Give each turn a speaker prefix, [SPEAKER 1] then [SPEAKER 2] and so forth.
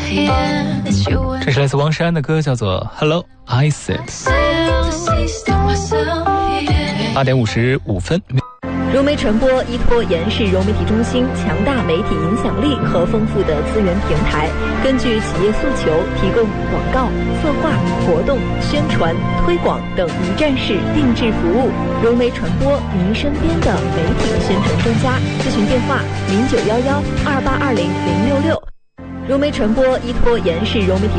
[SPEAKER 1] 这是来自王诗安的歌，叫做 Hello I Said。 8点55分。
[SPEAKER 2] 融媒传播依托延世融媒体中心强大媒体影响力和丰富的资源平台，根据企业诉求提供广告、策划、活动、宣传、推广等一站式定制服务。融媒传播，您身边的媒体宣传专家。咨询电话091128200660。融媒传播依托延世融媒体